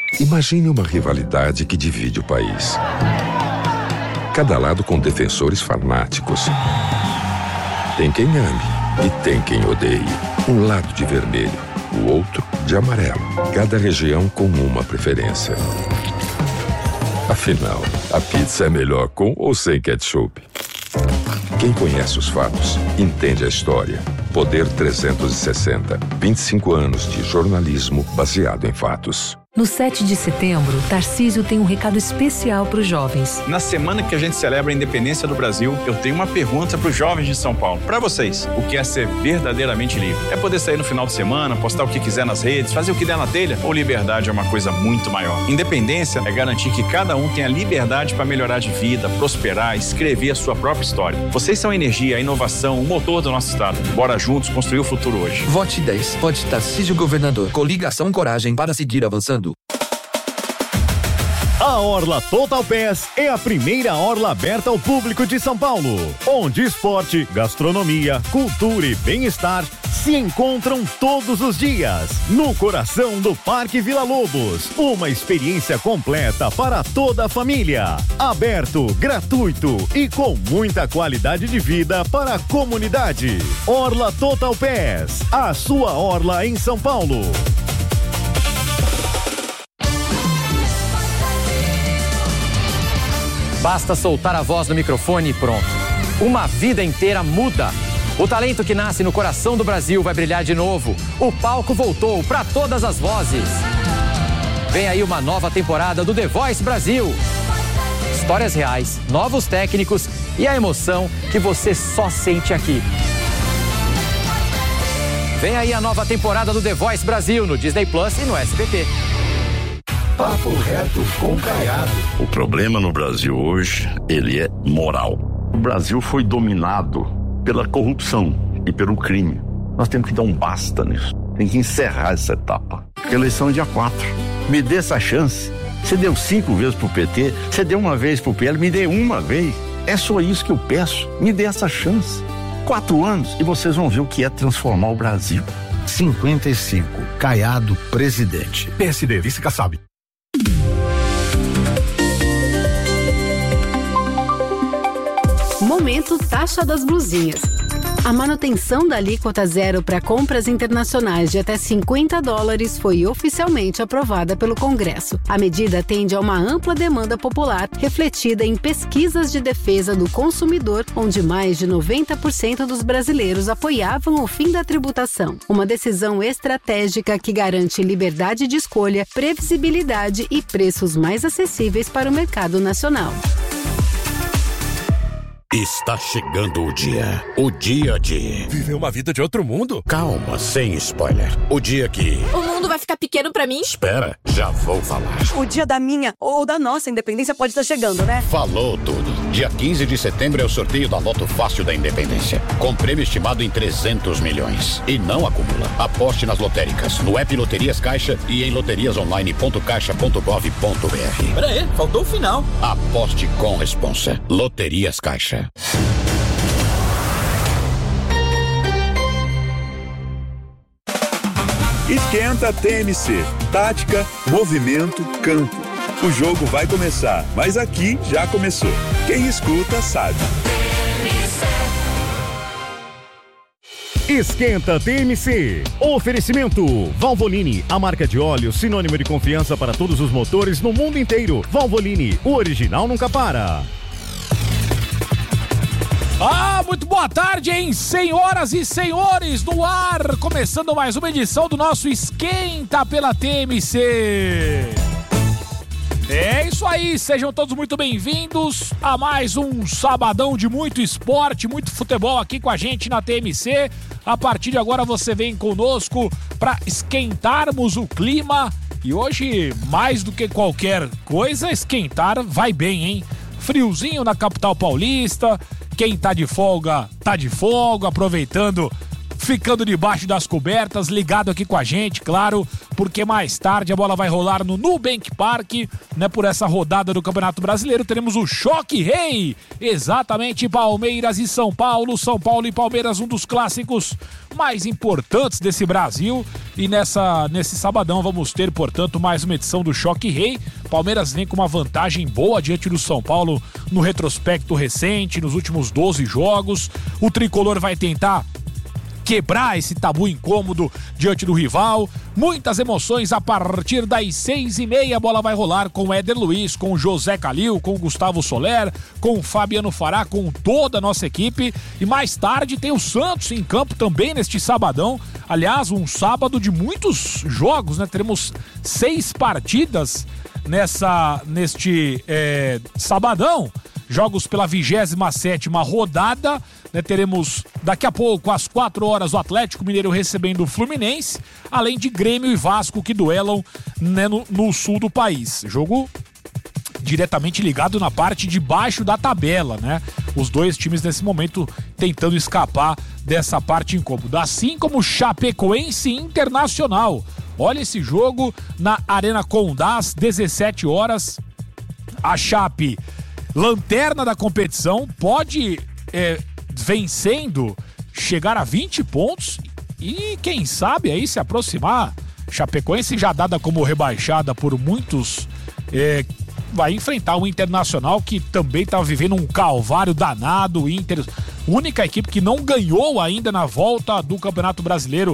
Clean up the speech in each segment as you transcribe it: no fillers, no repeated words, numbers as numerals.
Imagine uma rivalidade que divide o país. Cada lado com defensores fanáticos. Tem quem ame e tem quem odeie. Um lado de vermelho, o outro de amarelo. Cada região com uma preferência. Afinal, a pizza é melhor com ou sem ketchup? Quem conhece os fatos, entende a história. Poder 360. 25 anos de jornalismo baseado em fatos. No 7 de setembro, Tarcísio tem um recado especial para os jovens. Na semana que a gente celebra a independência do Brasil, eu tenho uma pergunta para os jovens de São Paulo. Para vocês, o que é ser verdadeiramente livre? É poder sair no final de semana, postar o que quiser nas redes, fazer o que der na telha? Ou liberdade é uma coisa muito maior? Independência é garantir que cada um tenha liberdade para melhorar de vida, prosperar, escrever a sua própria história. Vocês são a energia, a inovação, o motor do nosso estado. Bora juntos construir o futuro hoje. Vote 10. Vote Tarcísio Governador. Coligação e coragem para seguir avançando. A Orla Total Pass é a primeira orla aberta ao público de São Paulo, onde esporte, gastronomia, cultura e bem-estar se encontram todos os dias, no coração do Parque Vila Lobos. Uma experiência completa para toda a família. Aberto, gratuito e com muita qualidade de vida para a comunidade. Orla Total Pass, a sua orla em São Paulo. Basta soltar a voz no microfone e pronto. Uma vida inteira muda. O talento que nasce no coração do Brasil vai brilhar de novo. O palco voltou para todas as vozes. Vem aí uma nova temporada do The Voice Brasil. Histórias reais, novos técnicos e a emoção que você só sente aqui. Vem aí a nova temporada do The Voice Brasil no Disney Plus e no SBT. Papo reto com Caiado. O problema no Brasil hoje, ele é moral. O Brasil foi dominado pela corrupção e pelo crime. Nós temos que dar um basta nisso. Tem que encerrar essa etapa. A eleição é dia 4. Me dê essa chance. Você deu 5 vezes pro PT, você deu uma vez pro PL, me dê uma vez. É só isso que eu peço. Me dê essa chance. 4 anos e vocês vão ver o que é transformar o Brasil. 55. Caiado, presidente. PSD, vice-Kassab. Momento taxa das blusinhas. A manutenção da alíquota zero para compras internacionais de até $50 foi oficialmente aprovada pelo Congresso. A medida atende a uma ampla demanda popular, refletida em pesquisas de defesa do consumidor, onde mais de 90% dos brasileiros apoiavam o fim da tributação. Uma decisão estratégica que garante liberdade de escolha, previsibilidade e preços mais acessíveis para o mercado nacional. Está chegando o dia de... Viver uma vida de outro mundo? Calma, sem spoiler. O dia que... O mundo vai ficar pequeno pra mim? Espera, já vou falar. O dia da minha ou da nossa independência pode estar chegando, né? Falou tudo. Dia 15 de setembro é o sorteio da Loto Fácil da Independência, com prêmio estimado em 300 milhões. E não acumula. Aposte nas lotéricas, no app Loterias Caixa e em loteriasonline.caixa.gov.br. Peraí, faltou o final. Aposte com responsa. Loterias Caixa. Esquenta TMC. Tática, movimento, campo. O jogo vai começar, mas aqui já começou. Quem escuta sabe. Esquenta TMC. Oferecimento Valvoline, a marca de óleo sinônimo de confiança para todos os motores no mundo inteiro. Valvoline, o original nunca para. Muito boa tarde, hein, senhoras e senhores, no ar, começando mais uma edição do nosso Esquenta pela TMC. É isso aí, sejam todos muito bem-vindos a mais um sabadão de muito esporte, muito futebol aqui com a gente na TMC. A partir de agora você vem conosco para esquentarmos o clima e hoje, mais do que qualquer coisa, esquentar vai bem, hein? Friozinho na capital paulista. Quem tá de folga, aproveitando ficando debaixo das cobertas, ligado aqui com a gente, claro, porque mais tarde a bola vai rolar no Nubank Park, né? Por essa rodada do Campeonato Brasileiro, teremos o Choque Rei, exatamente, Palmeiras e São Paulo e Palmeiras, um dos clássicos mais importantes desse Brasil, e nesse sabadão vamos ter, portanto, mais uma edição do Choque Rei. Palmeiras vem com uma vantagem boa diante do São Paulo no retrospecto recente, nos últimos 12 jogos. O tricolor vai tentar quebrar esse tabu incômodo diante do rival. Muitas emoções a partir das 6h30. A bola vai rolar com o Éder Luiz, com o José Calil, com o Gustavo Soler, com o Fabiano Fará, com toda a nossa equipe. E mais tarde tem o Santos em campo também neste sabadão. Aliás, um sábado de muitos jogos, né? Teremos 6 partidas neste sabadão. Jogos pela 27ª rodada, né? Teremos daqui a pouco, às 4 horas, o Atlético Mineiro recebendo o Fluminense, além de Grêmio e Vasco que duelam, né, no sul do país. Jogo diretamente ligado na parte de baixo da tabela, né? Os dois times nesse momento tentando escapar dessa parte incômoda. Assim como Chapecoense Internacional. Olha esse jogo na Arena Condás, 17 horas. A Chape, lanterna da competição, pode vencendo chegar a 20 pontos e quem sabe aí se aproximar. Chapecoense, já dada como rebaixada por muitos, vai enfrentar o Internacional, que também está vivendo um calvário danado. O Inter, única equipe que não ganhou ainda na volta do Campeonato Brasileiro,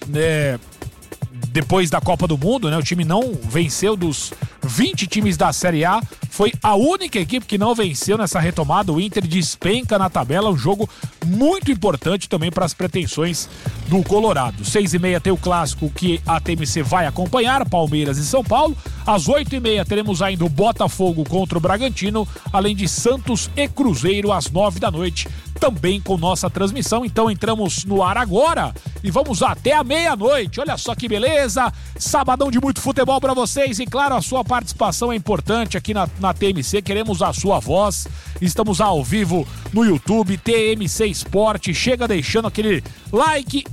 depois da Copa do Mundo, né? O time não venceu dos 20 times da Série A, foi a única equipe que não venceu nessa retomada. O Inter despenca na tabela, um jogo muito importante também para as pretensões do Colorado. 6h30 tem o clássico que a TMC vai acompanhar, Palmeiras e São Paulo. Às 8h30 teremos ainda o Botafogo contra o Bragantino, além de Santos e Cruzeiro às 9 da noite, também com nossa transmissão. Então entramos no ar agora e vamos até a meia-noite. Olha só que beleza, sabadão de muito futebol para vocês, e claro, a sua participação é importante aqui na TMC, queremos a sua voz. Estamos ao vivo no YouTube, TMC Esporte, chega deixando aquele like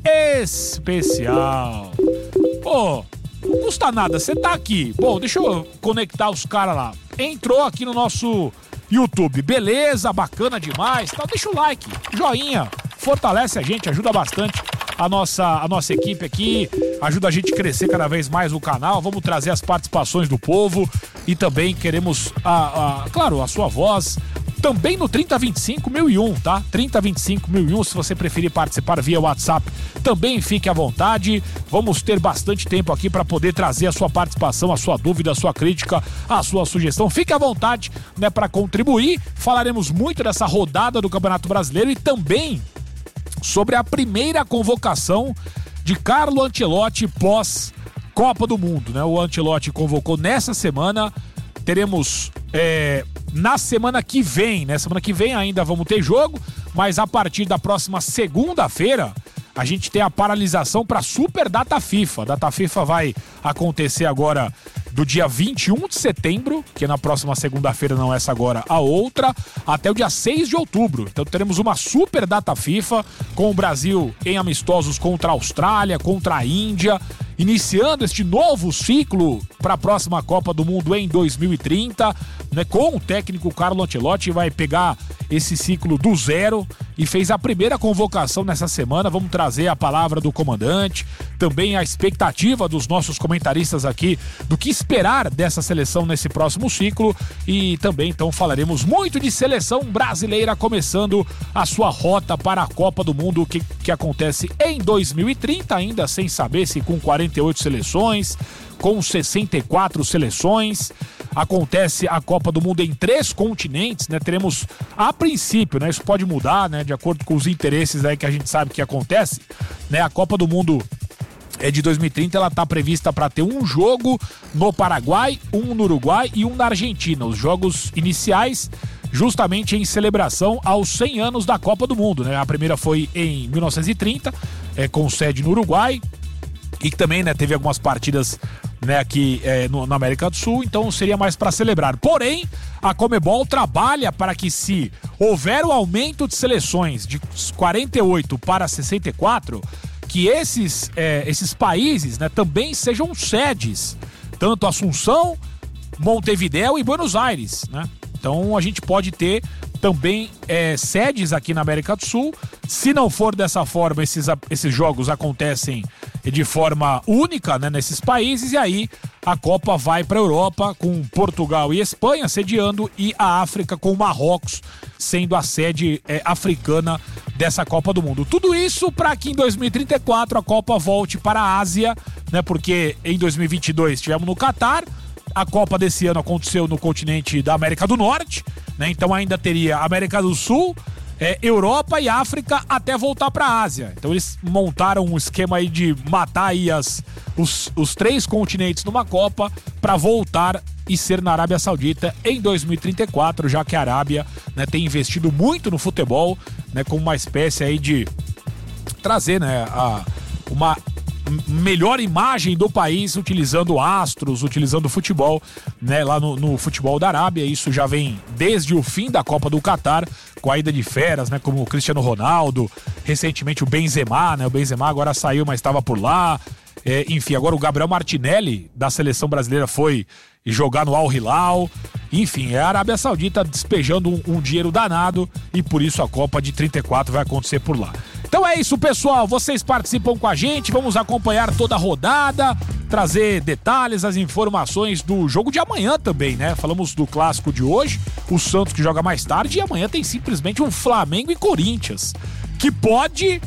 especial. Pô, não custa nada, você tá aqui. Bom, deixa eu conectar os caras lá. Entrou aqui no nosso YouTube, beleza, bacana demais, tá? Deixa o like, joinha, fortalece a gente, ajuda bastante a nossa equipe aqui, ajuda a gente a crescer cada vez mais o canal. Vamos trazer as participações do povo e também queremos, claro, a sua voz também no 3025-1001, tá? 3025-1001, se você preferir participar via WhatsApp, também fique à vontade. Vamos ter bastante tempo aqui para poder trazer a sua participação, a sua dúvida, a sua crítica, a sua sugestão. Fique à vontade, né, para contribuir. Falaremos muito dessa rodada do Campeonato Brasileiro e também sobre a primeira convocação de Carlo Ancelotti pós Copa do Mundo, né? O Ancelotti convocou nessa semana. Teremos na semana que vem, né? Semana que vem ainda vamos ter jogo, mas a partir da próxima segunda-feira a gente tem a paralisação para a Super Data FIFA. A Data FIFA vai acontecer agora do dia 21 de setembro, que é na próxima segunda-feira, não essa agora, a outra, até o dia 6 de outubro. Então teremos uma Super Data FIFA com o Brasil em amistosos contra a Austrália, contra a Índia, iniciando este novo ciclo para a próxima Copa do Mundo em 2030, né, com o técnico Carlo Ancelotti. Vai pegar esse ciclo do zero e fez a primeira convocação nessa semana. Vamos trazer a palavra do comandante, também a expectativa dos nossos comentaristas aqui do que esperar dessa seleção nesse próximo ciclo, e também então falaremos muito de seleção brasileira começando a sua rota para a Copa do Mundo que acontece em 2030, ainda sem saber se com 48 seleções, com 64 seleções. Acontece a Copa do Mundo em 3 continentes, né? Teremos, a princípio, né? Isso pode mudar, né? De acordo com os interesses aí que a gente sabe que acontece, né? A Copa do Mundo de 2030, ela está prevista para ter um jogo no Paraguai, um no Uruguai e um na Argentina. Os jogos iniciais justamente em celebração aos 100 anos da Copa do Mundo, né? A primeira foi em 1930, com sede no Uruguai, e que também, né, teve algumas partidas, né, aqui na América do Sul, então seria mais para celebrar. Porém, a Conmebol trabalha para que, se houver o aumento de seleções de 48 para 64, que esses países, né, também sejam sedes, tanto Assunção, Montevidéu e Buenos Aires, né? Então a gente pode ter também sedes aqui na América do Sul. Se não for dessa forma, esses jogos acontecem de forma única, né, nesses países, e aí a Copa vai para a Europa com Portugal e Espanha sediando, e a África com Marrocos sendo a sede africana dessa Copa do Mundo. Tudo isso para que em 2034 a Copa volte para a Ásia, né, porque em 2022 estivemos no Catar. A Copa desse ano aconteceu no continente da América do Norte, né? Então ainda teria América do Sul, Europa e África até voltar para a Ásia. Então eles montaram um esquema aí de matar aí os 3 continentes numa Copa para voltar e ser na Arábia Saudita em 2034, já que a Arábia, né, tem investido muito no futebol, né, como uma espécie aí de trazer, né, uma melhor imagem do país, utilizando astros, utilizando futebol, né, lá no futebol da Arábia. Isso já vem desde o fim da Copa do Catar, com a ida de feras, né, como o Cristiano Ronaldo, recentemente o Benzema, né, o Benzema agora saiu, mas estava por lá, enfim, agora o Gabriel Martinelli da seleção brasileira foi jogar no Al Hilal. Enfim, é a Arábia Saudita despejando um dinheiro danado, e por isso a Copa de 34 vai acontecer por lá. Então é isso, pessoal, vocês participam com a gente, vamos acompanhar toda a rodada, trazer detalhes, as informações do jogo de amanhã também, né? Falamos do clássico de hoje, o Santos que joga mais tarde, e amanhã tem simplesmente um Flamengo e Corinthians, que pode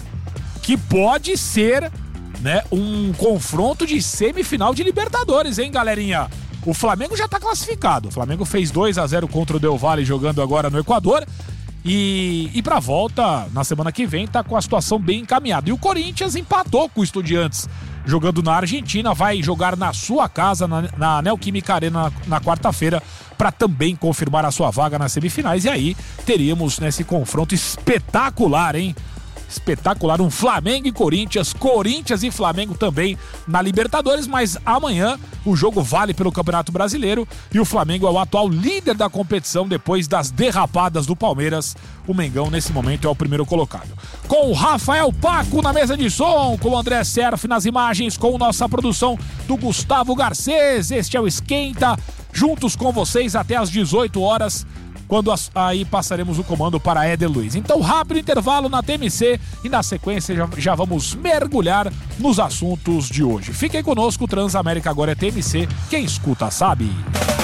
ser, né, um confronto de semifinal de Libertadores, hein, galerinha? O Flamengo já tá classificado, o Flamengo fez 2-0 contra o Del Valle jogando agora no Equador, e pra volta na semana que vem tá com a situação bem encaminhada. E o Corinthians empatou com o Estudiantes jogando na Argentina, vai jogar na sua casa, na Neoquímica Arena na quarta-feira, para também confirmar a sua vaga nas semifinais. E aí teríamos nesse confronto espetacular, hein? Espetacular, um Flamengo e Corinthians, Corinthians e Flamengo também na Libertadores, mas amanhã o jogo vale pelo Campeonato Brasileiro e o Flamengo é o atual líder da competição depois das derrapadas do Palmeiras. O Mengão nesse momento é o primeiro colocado. Com o Rafael Paco na mesa de som, com o André Serf nas imagens, com nossa produção do Gustavo Garcês, este é o Esquenta, juntos com vocês até às 18 horas. Quando aí passaremos o comando para Éder Luiz. Então, rápido intervalo na TMC e na sequência já vamos mergulhar nos assuntos de hoje. Fiquem conosco, Transamérica agora é TMC, quem escuta sabe.